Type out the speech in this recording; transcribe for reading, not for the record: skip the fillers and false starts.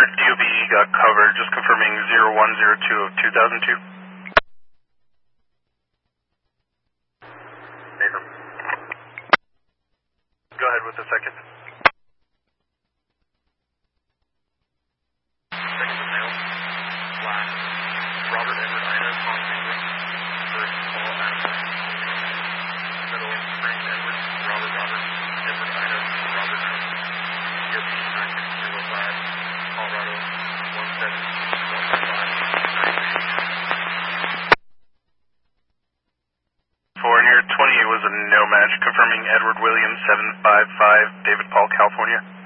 DOB got covered, just confirming 0102 of 2002. Nathan. Go ahead with the second. Second to mail. Last. Robert Edward Ida, Tom England. First, Paul Adams. Middle, Frank Edward, Robert Robert, Edward Ida, Robert Trump. DOB 9605, Colorado 17155. For near 28 was a no match, confirming Edward Williams 755, David Paul, California.